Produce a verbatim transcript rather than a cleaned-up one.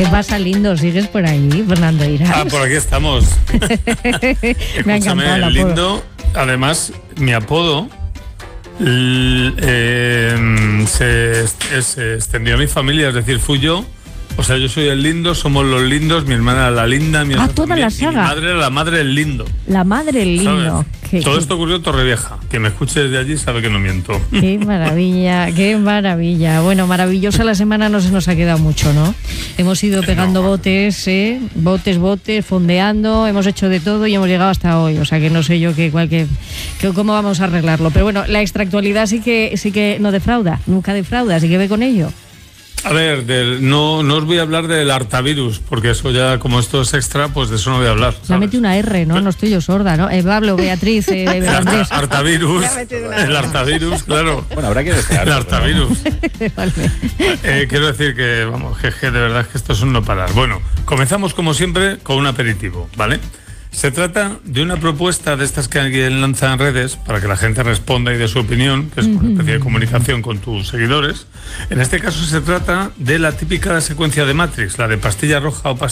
¿Qué pasa, lindo? ¿Sigues por ahí, Fernando Irás? Ah, por aquí estamos. Me ha encantado el apodo. Lindo, además, mi apodo l- eh, se, est- se extendió a mi familia, es decir, fui yo. O sea, yo soy el lindo, somos los lindos, mi hermana era la linda, mi Ah, otra toda también, la y saga. mi madre era la madre del lindo. La madre el lindo. ¿Sabes? Qué, Todo qué- esto ocurrió en Torrevieja. Quien me escuche desde allí sabe que no miento. Qué maravilla, qué maravilla. Bueno, maravillosa la semana, no se nos ha quedado mucho, ¿no? Hemos ido pegando No. botes, ¿eh? Botes, botes, fondeando, hemos hecho de todo y hemos llegado hasta hoy. O sea que no sé yo qué, cuál, qué, qué- cómo vamos a arreglarlo. Pero bueno, la extractualidad sí que, sí que no defrauda, nunca defrauda, así que ve con ello. A ver, del- no, no os voy a hablar del hartavirus, porque eso ya, como esto es extra, pues de eso no voy a hablar. Ya ¿sabes? mete una R, ¿no? No estoy yo sorda, ¿no? Eh, Pablo, Beatriz, eh, El harta- Andrés. hartavirus, Ya mete una- el hartavirus, claro. Bueno, habrá que desear. El hartavirus. Vale. Eh, quiero decir que, vamos, que, que de verdad es que esto es un no parar. Bueno, comenzamos como siempre con un aperitivo, ¿vale? Se trata de una propuesta de estas que alguien lanza en redes para que la gente responda y dé su opinión, que es una especie de comunicación con tus seguidores. En este caso se trata de la típica secuencia de Matrix, la de pastilla roja o pastilla